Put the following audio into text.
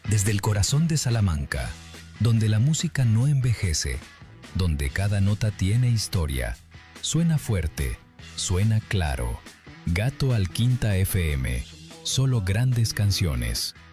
Desde el corazón de Salamanca, donde la música no envejece, donde cada nota tiene historia, suena fuerte, suena claro. Gato Alquinta FM, solo grandes canciones.